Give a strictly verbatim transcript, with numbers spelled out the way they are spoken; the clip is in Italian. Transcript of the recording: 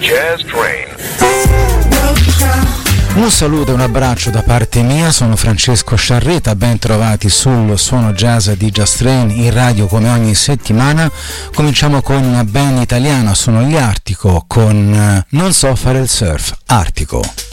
Jazz Train. Un saluto e un abbraccio da parte mia, sono Francesco Sciarreta, ben trovati sul Suono Jazz di Jazz Train in radio come ogni settimana. Cominciamo con una band italiana, sono gli Artico con Non so fare il surf, Artico.